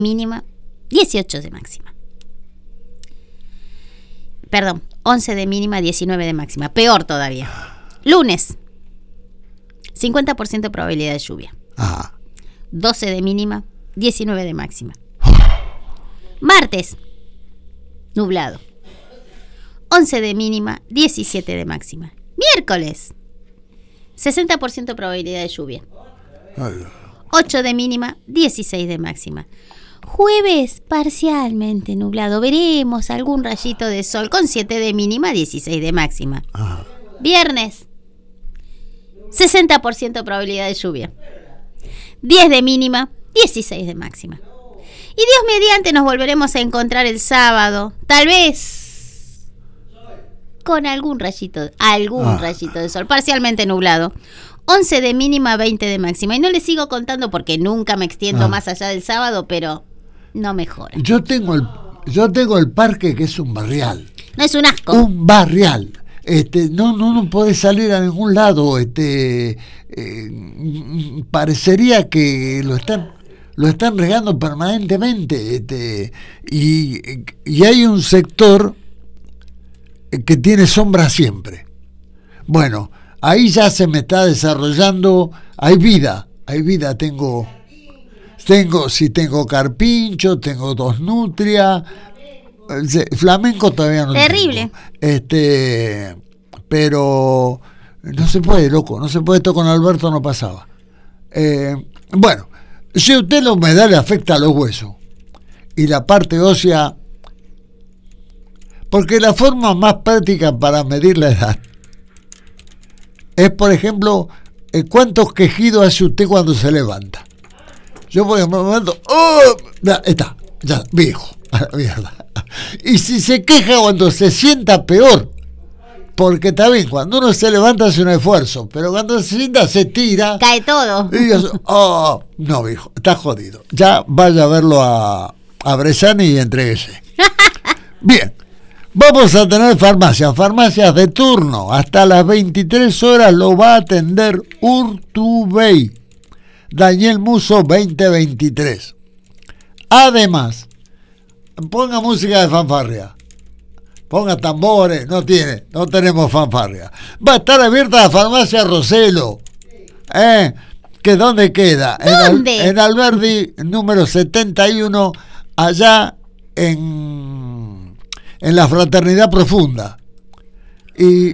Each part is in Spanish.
mínima, 18 de máxima. Perdón, 11 de mínima, 19 de máxima. Peor todavía. Lunes, 50% probabilidad de lluvia. 12 de mínima, 19 de máxima. Martes, nublado. 11 de mínima, 17 de máxima. Miércoles, 60% probabilidad de lluvia. 8 de mínima, 16 de máxima. Jueves, parcialmente nublado. Veremos algún rayito de sol con 7 de mínima, 16 de máxima. Viernes, 60% probabilidad de lluvia. 10 de mínima, 16 de máxima. Y Dios mediante nos volveremos a encontrar el sábado. Tal vez con algún rayito de sol, parcialmente nublado. 11 de mínima, 20 de máxima. Y no les sigo contando porque nunca me extiendo más allá del sábado, pero no mejora. Yo tengo el parque que es un barrial. No es un asco. Un barrial. No podés salir a ningún lado. Parecería que lo están regando permanentemente. Y hay un sector que tiene sombra siempre. Bueno, ahí ya se me está desarrollando, hay vida, tengo carpincho, tengo 2 nutrias, flamenco todavía no terrible. Tengo. Pero no se puede, loco, no se puede, esto con Alberto no pasaba. Bueno, si a usted la humedad le afecta a los huesos y la parte ósea, porque la forma más práctica para medir la edad es, por ejemplo, cuántos quejidos hace usted cuando se levanta. Yo por ejemplo me levanto, está, ya, viejo, a la mierda. Y si se queja cuando se sienta, peor, porque está bien, cuando uno se levanta hace un esfuerzo, pero cuando se sienta se tira, cae todo. Y yo, no, viejo, está jodido. Ya vaya a verlo a Bresani y entréguese. Bien. Vamos a tener farmacias de turno. Hasta las 23 horas lo va a atender Urtubey, Daniel Muso 2023. Además, ponga música de fanfarria, ponga tambores, no tenemos fanfarria. Va a estar abierta la farmacia Roselo. ¿Que dónde queda? ¿Dónde? En Alberdi, número 71, allá en la Fraternidad Profunda. Y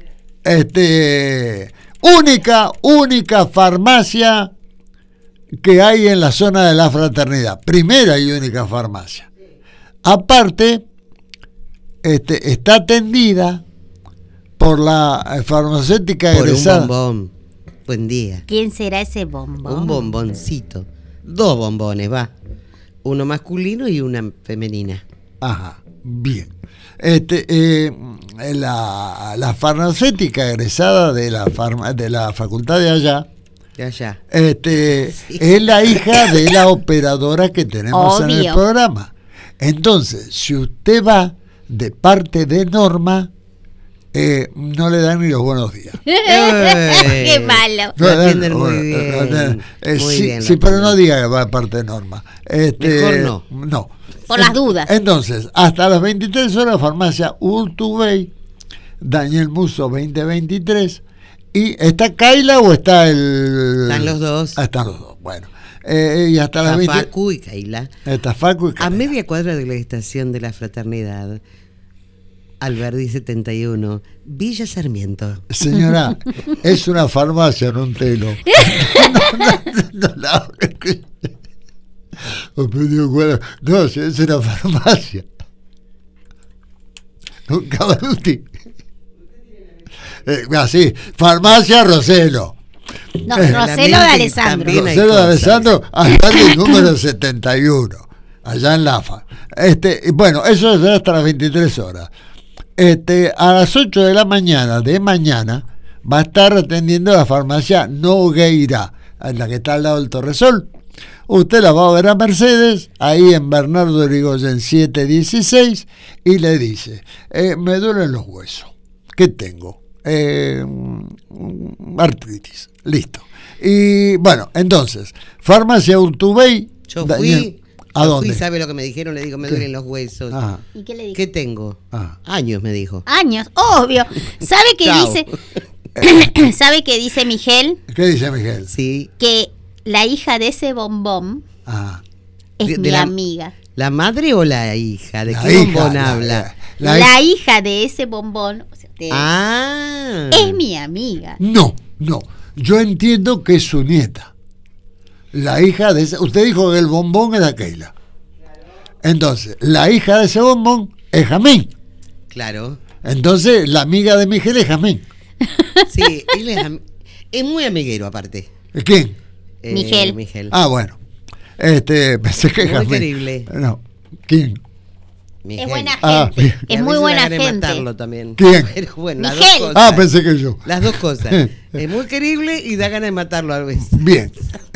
única farmacia que hay en la zona de la Fraternidad, primera y única farmacia. Aparte, está atendida por la farmacéutica egresada. Un bombón. Buen día. ¿Quién será ese bombón? Un bomboncito. 2 bombones, va. Uno masculino y una femenina. Ajá, bien. La farmacéutica egresada de la facultad de allá. De allá. Sí. Es la hija de la operadora que tenemos en el programa. Entonces, si usted va de parte de Norma, no le dan ni los buenos días. ¡Qué malo! Lo atienden muy bien. Sí, pero no diga que va de parte de Norma. Mejor no. No. Por las dudas. Entonces, hasta las 23 horas, farmacia Urtubey, Daniel Muso 2023. ¿Y está Kaila o está Están los dos. Están los dos, bueno. Y hasta las 20. Facu y Kaila. Está Facu y Kaila. A media cuadra de la estación de la Fraternidad, Alberdi 71, Villa Sarmiento. Señora, es una farmacia, no un telo. No, es una farmacia. Un cabaruti. Así, farmacia Roselo. No, Roselo de Alessandro. Roselo de Alessandro, hasta el número 71, allá en Lafa. Bueno, eso es hasta las 23 horas. A las 8 de la mañana, va a estar atendiendo la farmacia Nogueira, en la que está al lado del Torresol. Usted la va a ver a Mercedes, ahí en Bernardo Irigoyen 716, y le dice, me duelen los huesos. ¿Qué tengo? Artritis. Listo. Y bueno, entonces, farmacia Urtubey. Yo fui ¿A Yo dónde? fui, ¿sabe lo que me dijeron? Le digo, me duelen los huesos. Ah, ¿Y qué le dijo? ¿Qué tengo? ah. Años, me dijo. Años, obvio. ¿Sabe qué Chao. dice? ¿Sabe qué dice Miguel? ¿Qué dice Miguel? Sí. Que la hija de ese bombón Ah, es De mi la- amiga. ¿La madre o la hija? ¿De la qué hija, bombón la- habla? La hija de ese bombón, o sea, Ah. es mi amiga. No, no. Yo entiendo que es su nieta. La hija de ese. Usted dijo que el bombón era Keila. Entonces, la hija de ese bombón es Jamín. Claro. Entonces, la amiga de Miguel es Jamín. Sí, él es muy amiguero aparte. ¿Quién? Miguel. Miguel. Ah, bueno. Pensé que Muy Jamín. querible. No. ¿Quién? Miguel. Es buena gente. Ah, bien. Y a Es muy veces buena da ganas de gente. matarlo también. ¿Quién? Pero bueno, las Miguel. dos cosas. Ah, pensé que yo. Las dos cosas. Es muy querible y da ganas de matarlo a veces. Bien.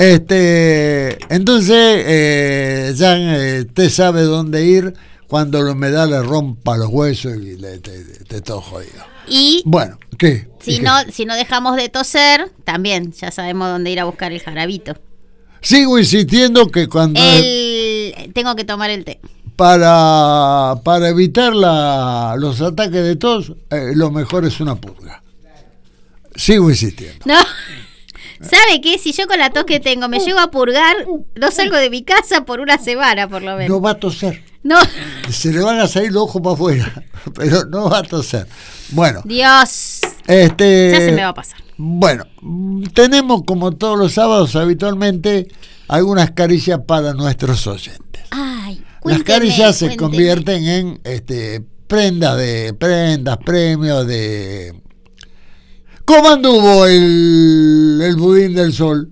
Entonces, Jan, usted sabe dónde ir cuando la humedad le rompa los huesos y te todo jodido. Y Bueno, ¿qué? ¿Y si qué? no dejamos de toser, también ya sabemos dónde ir a buscar el jarabito. Sigo insistiendo que cuando Tengo que tomar el té. para evitar los ataques de tos, lo mejor es una purga. Sigo insistiendo. No. ¿Sabe qué? Si yo con la tos que tengo me llego a purgar, no salgo de mi casa por una semana, por lo menos. No va a toser. No. Se le van a salir los ojos para afuera, pero no va a toser. Bueno, Dios. Ya se me va a pasar. Bueno, tenemos como todos los sábados habitualmente algunas caricias para nuestros oyentes. Ay, Las cuénteme, caricias se cuénteme. convierten en prendas, premios de... ¿Cómo anduvo el budín del sol?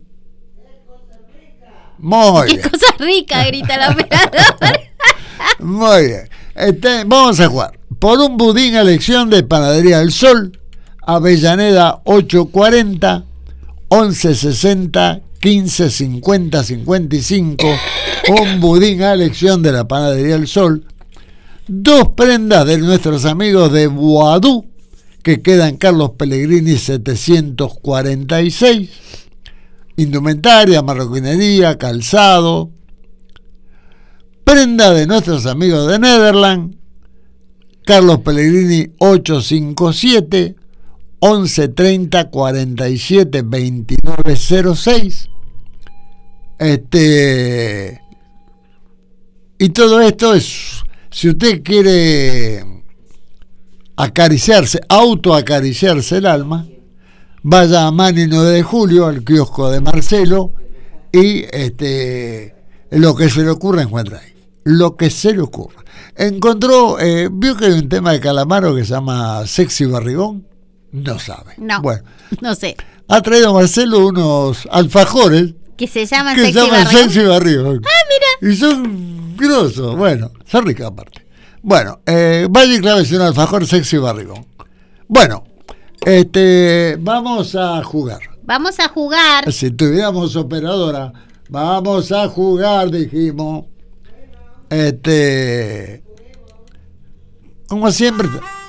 Muy Qué bien, cosa rica, grita la operadora. muy bien. Vamos a jugar. Por un budín a elección de Panadería del Sol, Avellaneda 840 1160 1550 55. Un budín a elección de la Panadería del Sol. 2 prendas de nuestros amigos de Boadú, que quedan Carlos Pellegrini 746. Indumentaria, marroquinería, calzado. Prenda de nuestros amigos de Nederland, Carlos Pellegrini 857 1130 47 2906. Y todo esto es, si usted quiere autoacariciarse el alma, vaya a Mani 9 de Julio, al kiosco de Marcelo, y lo que se le ocurra encuentra ahí. Lo que se le ocurra. Encontró, vio que hay un tema de Calamaro que se llama Sexy Barrigón. No sabe. No. Bueno, No sé. ha traído Marcelo unos alfajores Que se llaman que se sexy llaman barrigón. Sexy Barrigón. Ah, mira. Y son grosos. Bueno, son ricas aparte. Bueno, vaya y clávese un alfajor Sexy Barrigón. Bueno, vamos a jugar. Vamos a jugar. Si tuviéramos operadora, vamos a jugar, dijimos. Como siempre.